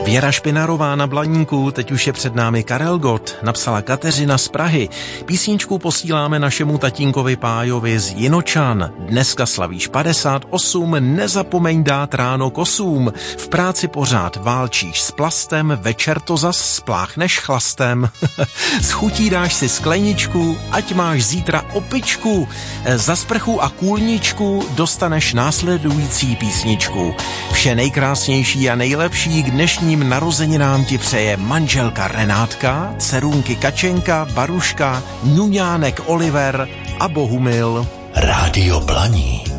Věra Špinarová na Blaníku, teď už je před námi Karel Gott, napsala Kateřina z Prahy. Písničku posíláme našemu tatínkovi Pájovi z Jinočan. Dneska slavíš 58, nezapomeň dát ráno kosům. V práci pořád válčíš s plastem, večer to zas spláchneš chlastem. S chutí dáš si skleničku, ať máš zítra opičku. Za sprchu a kůlničku dostaneš následující písničku. Vše nejkrásnější a nejlepší k dnešním narozeninám ti přeje manželka Renátka, dcerůnky Kačenka, Baruška, ňuňánek Oliver a Bohumil. Rádio Blaník.